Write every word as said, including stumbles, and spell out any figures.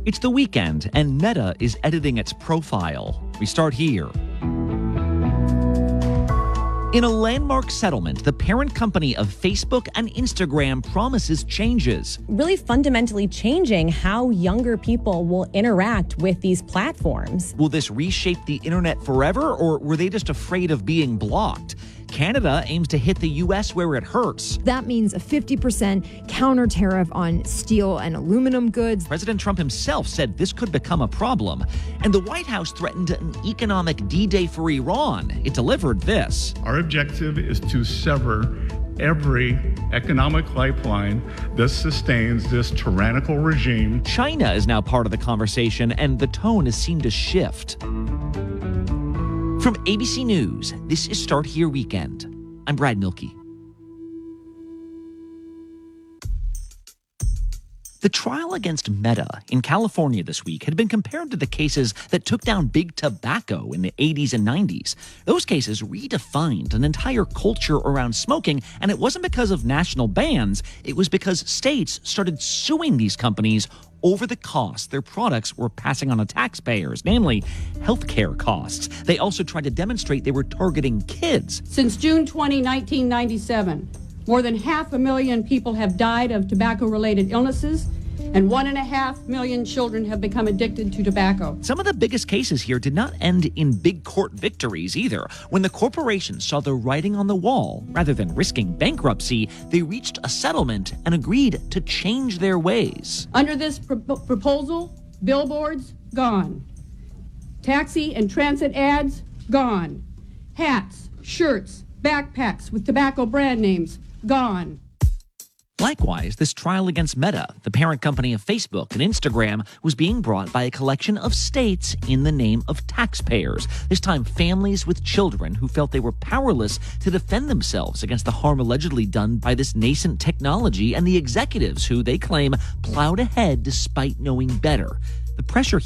It's the weekend, and Meta is editing its profile. We start here. In a landmark settlement, the parent company of Facebook and Instagram promises changes. Really fundamentally changing how younger people will interact with these platforms. Will this reshape the internet forever, or were they just afraid of being blocked? Canada aims to hit the U S where it hurts. That means a fifty percent counter tariff on steel and aluminum goods. President Trump himself said this could become a problem. And the White House threatened an economic D-Day for Iran. It delivered this. Our objective is to sever every economic lifeline that sustains this tyrannical regime. China is now part of the conversation, and the tone has seemed to shift. From A B C News, this is Start Here Weekend. I'm Brad Milkey. The trial against Meta in California this week had been compared to the cases that took down big tobacco in the eighties and nineties. Those cases redefined an entire culture around smoking, and it wasn't because of national bans. It was because states started suing these companies over the costs their products were passing on to taxpayers, namely healthcare costs. They also tried to demonstrate they were targeting kids. Since June twentieth, nineteen ninety-seven, more than half a million people have died of tobacco-related illnesses, and one and a half million children have become addicted to tobacco. Some of the biggest cases here did not end in big court victories either. When the corporations saw the writing on the wall, rather than risking bankruptcy, they reached a settlement and agreed to change their ways. Under this pro- proposal, billboards, gone. Taxi and transit ads, gone. Hats, shirts, backpacks with tobacco brand names, gone. Likewise, this trial against Meta, the parent company of Facebook and Instagram, was being brought by a collection of states in the name of taxpayers. This time, families with children who felt they were powerless to defend themselves against the harm allegedly done by this nascent technology and the executives who, they claim, plowed ahead despite knowing better. The pressure